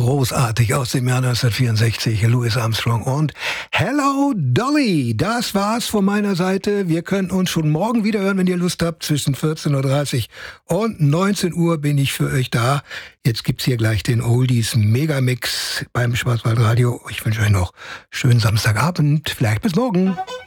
großartig aus dem Jahr 1964, Louis Armstrong und Hello Dolly. Das war's von meiner Seite. Wir können uns schon morgen wieder hören, wenn ihr Lust habt. Zwischen 14.30 Uhr und 19 Uhr bin ich für euch da. Jetzt gibt's hier gleich den Oldies Megamix beim Schwarzwaldradio. Ich wünsche euch noch schönen Samstagabend. Vielleicht bis morgen.